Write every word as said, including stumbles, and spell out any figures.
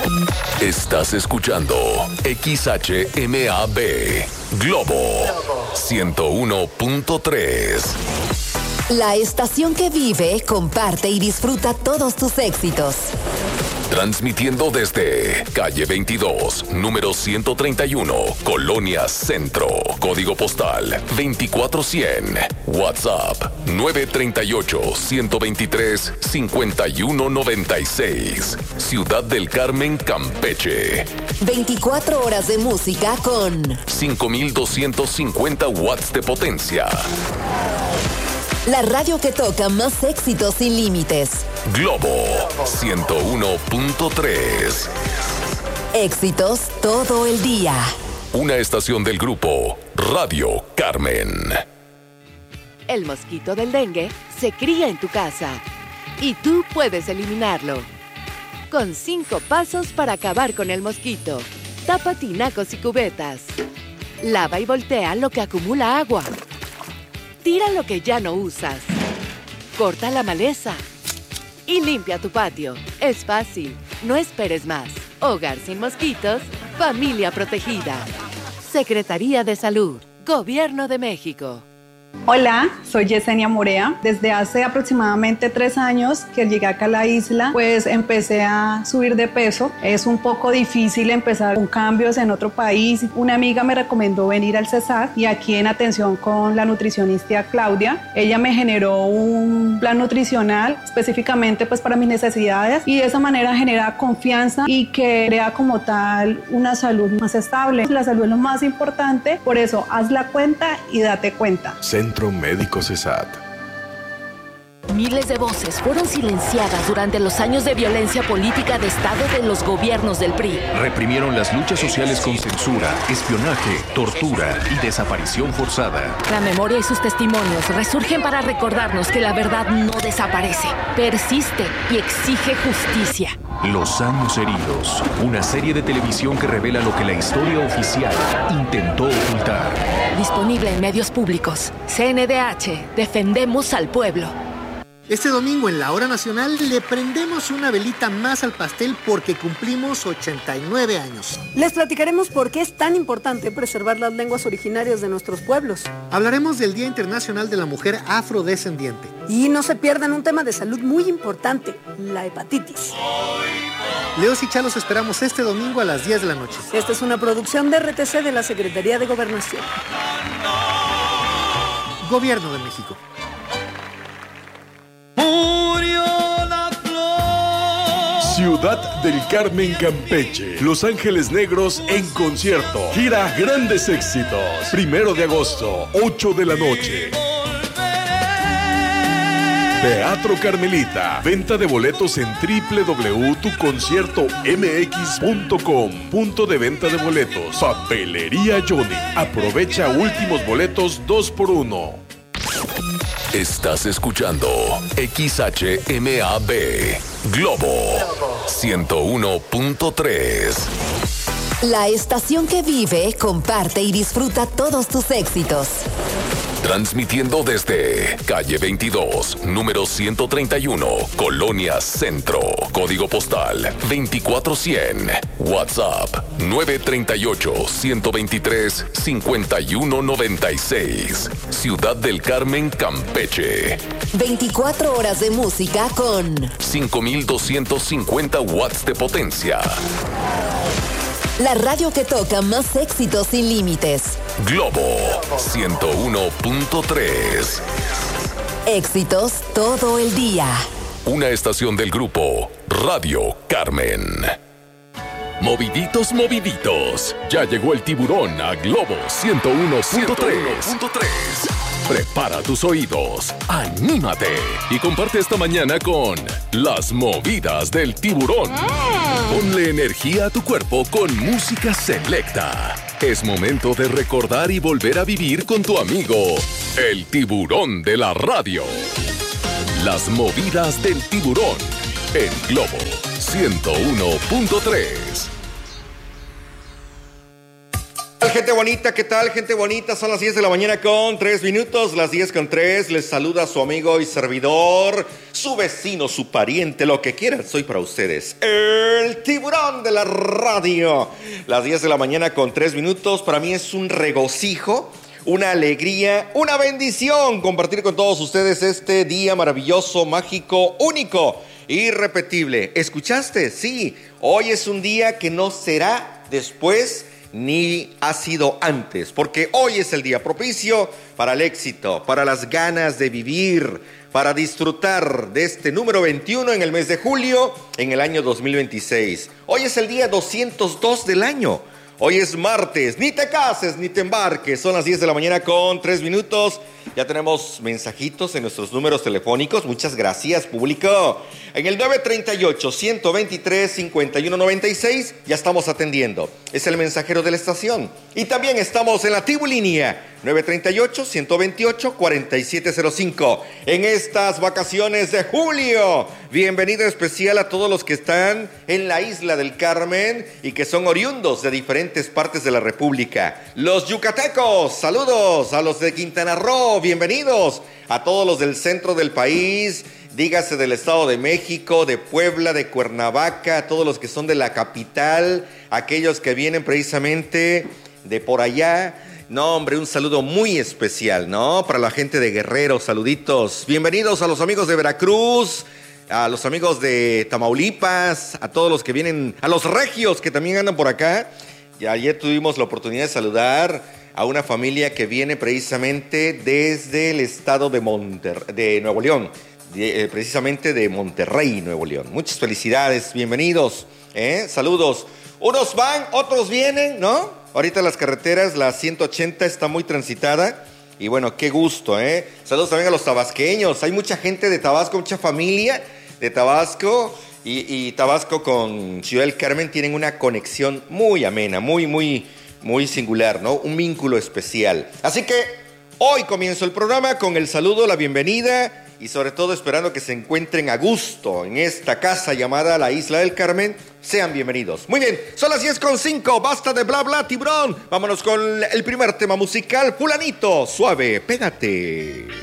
Estás escuchando X H M A B Globo ciento uno punto tres. La estación que vive, comparte y disfruta todos tus éxitos. Transmitiendo desde calle veintidós, número ciento treinta y uno, Colonia Centro. Código postal veinticuatro cien. WhatsApp nueve tres ocho, uno dos tres, cinco uno nueve seis. Ciudad del Carmen, Campeche. veinticuatro horas de música con cinco mil doscientos cincuenta watts de potencia. La radio que toca más éxitos sin límites. Globo ciento uno punto tres. Éxitos todo el día. Una estación del grupo Radio Carmen. El mosquito del dengue se cría en tu casa y tú puedes eliminarlo. Con cinco pasos para acabar con el mosquito. Tapa tinacos y cubetas. Lava y voltea lo que acumula agua. Tira lo que ya no usas. Corta la maleza. Y limpia tu patio. Es fácil. No esperes más. Hogar sin mosquitos. Familia protegida. Secretaría de Salud. Gobierno de México. Hola, soy Yesenia Morea. Desde hace aproximadamente tres años que llegué acá a la isla, pues empecé a subir de peso. Es un poco difícil empezar con cambios en otro país. Una amiga me recomendó venir al CESAR y aquí en atención con la nutricionista Claudia, ella me generó un plan nutricional específicamente pues para mis necesidades y de esa manera genera confianza y que crea como tal una salud más estable. La salud es lo más importante, por eso haz la cuenta y date cuenta. Centro Médico CESAT. Miles de voces fueron silenciadas durante los años de violencia política de Estado de los gobiernos del P R I. Reprimieron las luchas sociales con censura, espionaje, tortura y desaparición forzada. La memoria y sus testimonios resurgen para recordarnos que la verdad no desaparece, persiste y exige justicia. Los años heridos, una serie de televisión que revela lo que la historia oficial intentó ocultar. Disponible en medios públicos. C N D H, defendemos al pueblo. Este domingo en la Hora Nacional le prendemos una velita más al pastel porque cumplimos ochenta y nueve años. Les platicaremos por qué es tan importante preservar las lenguas originarias de nuestros pueblos. Hablaremos del Día Internacional de la Mujer Afrodescendiente. Y no se pierdan un tema de salud muy importante, la hepatitis. Leos y Chalos esperamos este domingo a las diez de la noche. Esta es una producción de R T C de la Secretaría de Gobernación. Gobierno de México. Murió la flor. Ciudad del Carmen, Campeche. Los Ángeles Negros en concierto. Gira Grandes Éxitos. Primero de agosto, ocho de la noche. Teatro Carmelita. Venta de boletos en doble u doble u doble u punto tu concierto m x punto com. Punto de venta de boletos. Papelería Johnny. Aprovecha últimos boletos dos por uno. Estás escuchando X H M A B Globo ciento uno punto tres. La estación que vive, comparte y disfruta todos tus éxitos. Transmitiendo desde calle veintidós, número ciento treinta y uno, Colonia Centro. Código postal veinticuatro cien. WhatsApp nueve tres ocho, uno dos tres, cinco uno nueve seis. Ciudad del Carmen, Campeche. veinticuatro horas de música con cinco mil doscientos cincuenta watts de potencia. La radio que toca más éxitos sin límites. Globo ciento uno punto tres. Éxitos todo el día. Una estación del grupo Radio Carmen. Moviditos, moviditos. Ya llegó el tiburón a Globo ciento uno punto tres. Prepara tus oídos, anímate y comparte esta mañana con Las Movidas del Tiburón. Ponle energía a tu cuerpo con música selecta. Es momento de recordar y volver a vivir con tu amigo, el tiburón de la radio. Las Movidas del Tiburón en Globo ciento uno punto tres. tal, gente bonita? ¿Qué tal, gente bonita? Son las diez de la mañana con tres minutos. Las diez con tres. Les saluda su amigo y servidor, su vecino, su pariente, lo que quieran. Soy para ustedes el tiburón de la radio. Las diez de la mañana con tres minutos. Para mí es un regocijo, una alegría, una bendición compartir con todos ustedes este día maravilloso, mágico, único, irrepetible. ¿Escuchaste? Sí, hoy es un día que no será después ni ha sido antes, porque hoy es el día propicio para el éxito, para las ganas de vivir, para disfrutar de este número veintiuno en el mes de julio, en el año dos mil veintiséis. Hoy es el día doscientos dos del año. Hoy es martes, ni te cases ni te embarques. Son las diez de la mañana con tres minutos. Ya tenemos mensajitos en nuestros números telefónicos. Muchas gracias, público. En el nueve treinta y ocho, ciento veintitrés, cincuenta y uno noventa y seis ya estamos atendiendo. Es el mensajero de la estación. Y también estamos en la Tibulínea, nueve treinta y ocho, ciento veintiocho, cuarenta y siete cero cinco. En estas vacaciones de julio, bienvenido especial a todos los que están en la Isla del Carmen y que son oriundos de diferentes partes de la República. Los yucatecos, saludos. A los de Quintana Roo, bienvenidos. A todos los del centro del país, dígase del Estado de México, de Puebla, de Cuernavaca, a todos los que son de la capital, aquellos que vienen precisamente de por allá. No, hombre, un saludo muy especial, ¿no? Para la gente de Guerrero, saluditos. Bienvenidos a los amigos de Veracruz, a los amigos de Tamaulipas, a todos los que vienen, a los regios que también andan por acá. Y ayer tuvimos la oportunidad de saludar a una familia que viene precisamente desde el estado de, Monter- de Nuevo León, de, eh, precisamente de Monterrey, Nuevo León. Muchas felicidades, bienvenidos, ¿eh? Saludos. Unos van, otros vienen, ¿no? Ahorita las carreteras, la ciento ochenta está muy transitada y bueno, qué gusto, ¿eh? Saludos también a los tabasqueños. Hay mucha gente de Tabasco, mucha familia de Tabasco y, y Tabasco con Ciudad del Carmen tienen una conexión muy amena, muy, muy... muy singular, ¿no? Un vínculo especial. Así que hoy comienzo el programa con el saludo, la bienvenida y sobre todo esperando que se encuentren a gusto en esta casa llamada la Isla del Carmen. Sean bienvenidos. Muy bien, son las diez con cinco, basta de bla bla, tiburón. Vámonos con el primer tema musical, Fulanito, suave, pégate.